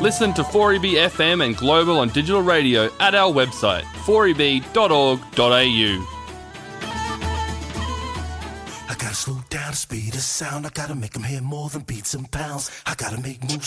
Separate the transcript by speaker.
Speaker 1: Listen to 4EB FM and Global on digital radio at our website, 4eb.org.au.
Speaker 2: I gotta slow down the speed of sound. I gotta make them hear more than beats and pounds. I gotta make moves